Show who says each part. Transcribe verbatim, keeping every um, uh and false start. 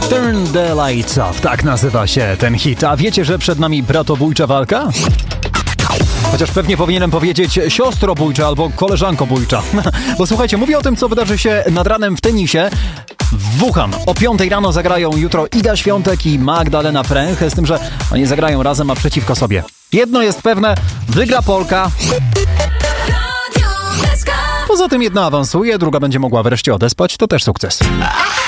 Speaker 1: Turn the lights off, tak nazywa się ten hit. A wiecie, że przed nami bratobójcza walka? Chociaż pewnie powinienem powiedzieć siostrobójcza albo koleżankobójcza. Bo słuchajcie, mówię o tym, co wydarzy się nad ranem w tenisie. W Wuhan o piątej rano zagrają jutro Iga Świątek i Magdalena Fręch, z tym, że oni zagrają razem, a przeciwko sobie. Jedno jest pewne, wygra Polka. Poza tym jedna awansuje, druga będzie mogła wreszcie odespać, to też sukces.